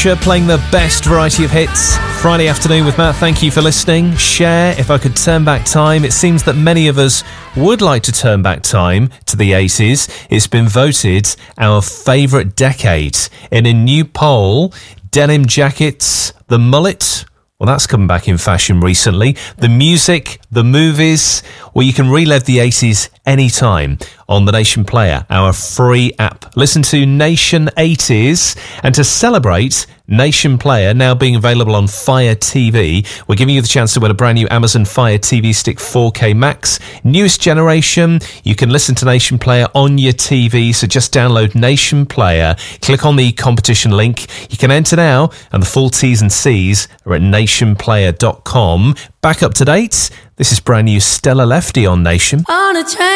Pembrokeshire, playing the best variety of hits. Friday afternoon with Matt. Thank you for listening. Share, if I could turn back time. It seems that many of us would like to turn back time to the 80s. It's been voted our favourite decade. In a new poll, denim jackets, the mullet, well, that's come back in fashion recently. The music, the movies, well, you can relive the 80s anytime on the Nation Player, our free app. Listen to Nation 80s, and to celebrate Nation Player now being available on Fire TV, we're giving you the chance to win a brand new Amazon Fire TV Stick 4K Max. Newest generation. You can listen to Nation Player on your TV, so just download Nation Player, click on the competition link. You can enter now, and the full T's and C's are at nationplayer.com. Back up to date. This is brand new Stella Lefty on Nation. On a train.